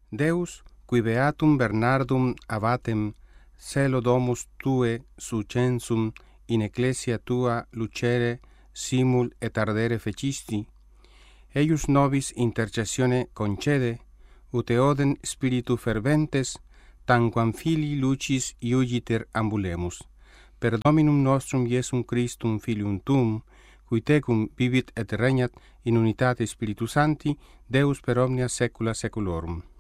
Deus, qui beatum Bernardum abbatem celo domus tue sucensum in ecclesia tua lucere simul et ardere fecisti, eius nobis intercessione concede, ut eodem spiritu ferventes, tanquam filii lucis iugiter ambulemus. Per Dominum nostrum Iesum Christum Filium Tuum, qui tecum vivit et regnat in unitate Spiritus Sancti, Deus per omnia saecula saeculorum.